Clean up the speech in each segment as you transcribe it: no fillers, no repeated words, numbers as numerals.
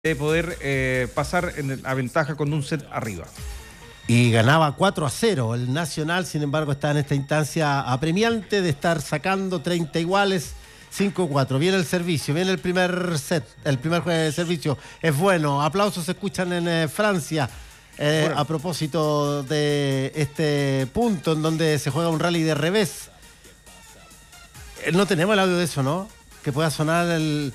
de poder pasar a ventaja con un set arriba. Y ganaba 4-0. El Nacional, sin embargo, está en esta instancia apremiante de estar sacando 30 iguales, 5-4. Viene el servicio, viene el primer set, el primer servicio. Es bueno. Aplausos se escuchan en Francia. Bueno. A propósito de este punto en donde se juega un rally de revés. No tenemos el audio de eso, ¿no? Que pueda sonar el...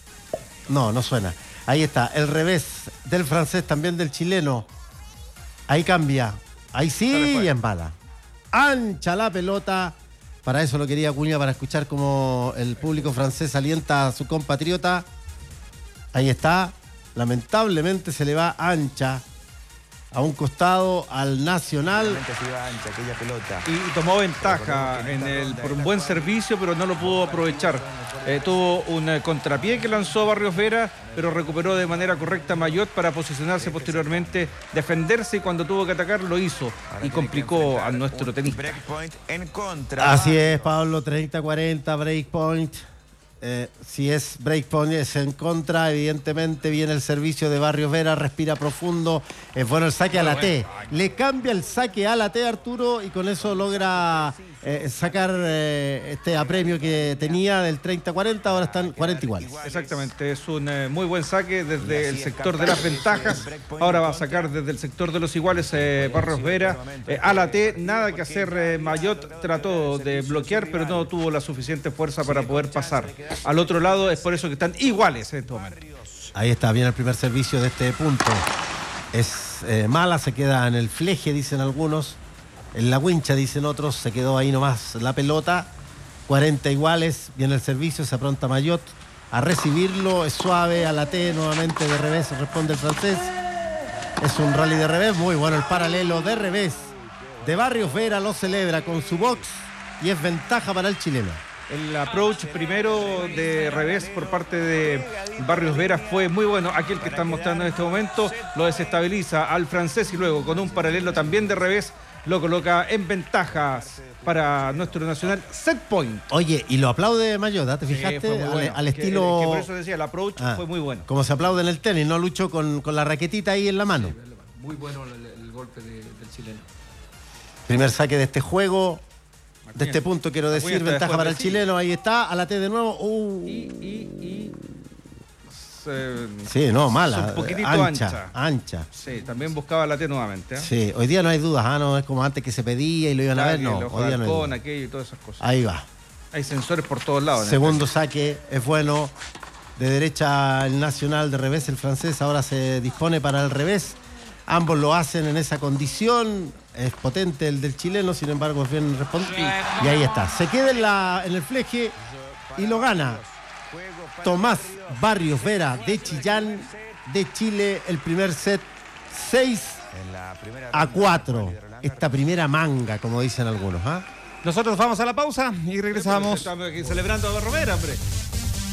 No suena. Ahí está, el revés del francés, también del chileno. Ahí cambia. Ahí sí y embala. Ancha la pelota. Para eso lo quería Acuña, para escuchar cómo el público francés alienta a su compatriota. Ahí está. Lamentablemente se le va ancha a un costado al Nacional. Y tomó ventaja por un buen servicio, pero no lo pudo aprovechar. Tuvo un contrapié que lanzó Barrios Vera, pero recuperó de manera correcta Mayotte para posicionarse posteriormente, defenderse, y cuando tuvo que atacar lo hizo y complicó a nuestro tenista. Así es, Pablo, 30-40, breakpoint. Si es breakpoint es en contra, evidentemente viene el servicio de Barrios Vera, respira profundo, es bueno el saque a la T, le cambia el saque a la T Arturo, y con eso logra sacar este apremio que tenía del 30-40, ahora están 40 iguales. Exactamente, es un muy buen saque desde el sector de las ventajas, ahora va a sacar desde el sector de los iguales Barrios Vera, a la T, nada que hacer. Mayotte trató de bloquear, pero no tuvo la suficiente fuerza para poder pasar al otro lado, es por eso que están iguales en este momento. Ahí está, bien el primer servicio de este punto. Es mala, se queda en el fleje, dicen algunos. En la wincha, dicen otros, se quedó ahí nomás la pelota. 40 iguales, viene el servicio, se apronta Mayotte a recibirlo, es suave, a la T nuevamente de revés, responde el francés. Es un rally de revés, muy bueno el paralelo de revés de Barrios Vera, lo celebra con su box y es ventaja para el chileno. El approach primero de revés por parte de Barrios Vera fue muy bueno. Aquel que están mostrando en este momento lo desestabiliza al francés y luego con un paralelo también de revés lo coloca en ventajas para nuestro Nacional. Set point. Oye, y lo aplaude Mayotte, ¿te fijaste? Sí, bueno. al estilo... Que por eso decía, el approach fue muy bueno. Como se aplaude en el tenis, ¿no, Lucho? Con la raquetita ahí en la mano. Sí, muy bueno el golpe del chileno. Primer saque de este juego. De este punto, quiero decir, ventaja para el chileno. Ahí está, a la T de nuevo. Sí, no, mala. Un poquitito ancha. Sí, también buscaba la T nuevamente. Sí, hoy día no hay dudas, no es como antes que se pedía y lo iban a ver, no. Hoy día no hay aquello y todas esas cosas. Ahí va. Hay sensores por todos lados. Segundo saque, es bueno. De derecha el Nacional, de revés el francés. Ahora se dispone para el revés. Ambos lo hacen en esa condición. Es potente el del chileno, sin embargo es bien respondido. Y ahí está. Se queda en el fleje y lo gana Tomás Barrios Vera de Chillán, de Chile. El primer set 6-4. Esta primera manga, como dicen algunos. Nosotros vamos a la pausa y regresamos. Estamos aquí celebrando a Barrios Vera, hombre.